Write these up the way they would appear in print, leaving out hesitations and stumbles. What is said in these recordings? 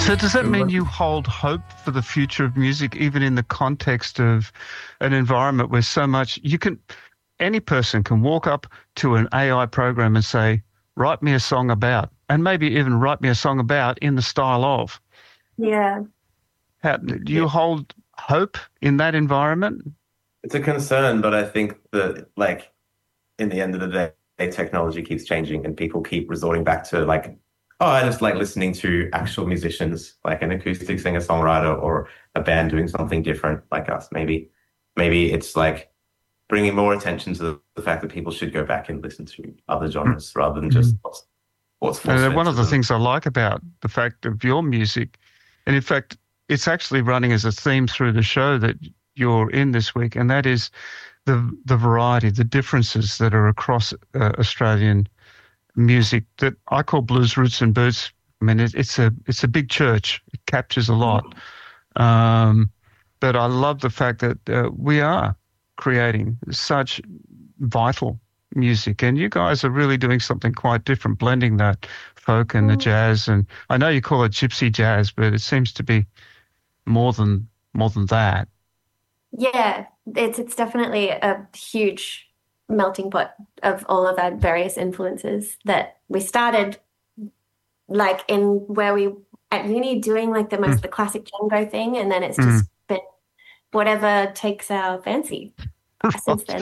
So does that mean you hold hope for the future of music, even in the context of an environment where so much any person can walk up to an AI program and say, write me a song about, and maybe even write me a song about in the style of. Yeah. Do you hold hope in that environment? It's a concern, but I think that, like, in the end of the day, technology keeps changing and people keep resorting back to, like, oh, I just like listening to actual musicians, like an acoustic singer-songwriter or a band doing something different like us. Maybe it's like bringing more attention to the fact that people should go back and listen to other genres rather than just what's forced. One of the things I like about the fact of your music, and in fact, it's actually running as a theme through the show that you're in this week, and that is the variety, the differences that are across Australian music that I call blues roots and boots. I mean, it's a big church. It captures a lot. But I love the fact that we are creating such vital music, and you guys are really doing something quite different, blending that folk and the jazz. And I know you call it gypsy jazz, but it seems to be more than that. Yeah, it's definitely a huge melting pot of all of our various influences that we started like in where we at uni doing like the classic Django thing, and then it's just been whatever takes our fancy since then.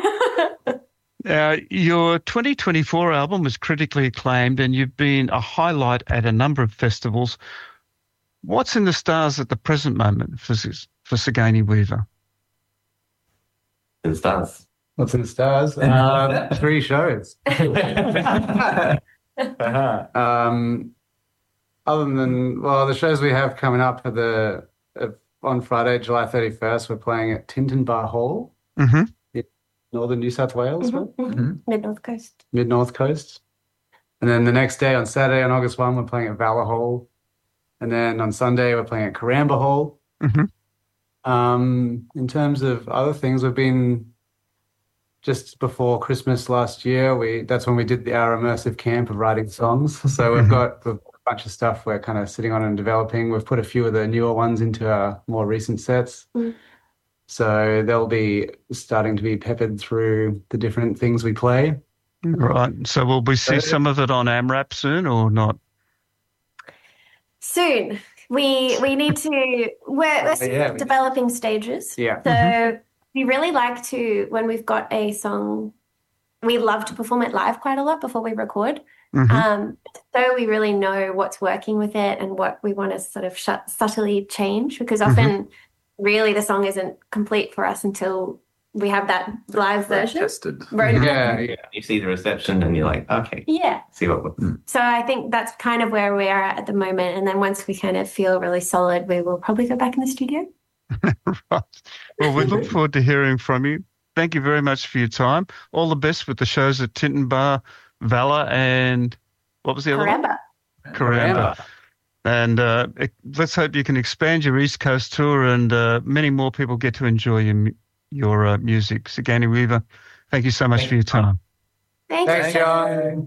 Your 2024 album was critically acclaimed and you've been a highlight at a number of festivals. What's in the stars at the present moment for Sigourney Weaver? In the stars. What's in the stars? 3 shows. Other than, the shows we have coming up are on Friday, July 31st, we're playing at Tintinbar Hall in northern New South Wales. Mid-North Coast. Mid-North Coast. And then the next day, on Saturday, on August 1, we're playing at Valor Hall. And then on Sunday, we're playing at Karamba Hall. In terms of other things, we've been... Just before Christmas last year, that's when we did our immersive camp of writing songs. So we've got a bunch of stuff we're kind of sitting on and developing. We've put a few of the newer ones into our more recent sets. So they'll be starting to be peppered through the different things we play. Right. So will we see some of it on AMRAP soon or not? Soon. We need to... We're still developing stages. Yeah. So... We really like to, when we've got a song, we love to perform it live quite a lot before we record. So we really know what's working with it and what we want to sort of subtly change, because often really the song isn't complete for us until we have that live version. Tested. Yeah. You see the reception and you're like, okay. Yeah. See what So I think that's kind of where we are at the moment. And then once we kind of feel really solid, we will probably go back in the studio. Right. Well, we look forward to hearing from you. Thank you very much for your time. All the best with the shows at Tintinbar, Valor, and what was the other one? Karamba. And let's hope you can expand your East Coast tour and many more people get to enjoy your music. Sigourney Weaver, thank you so much for your time. Thanks, John.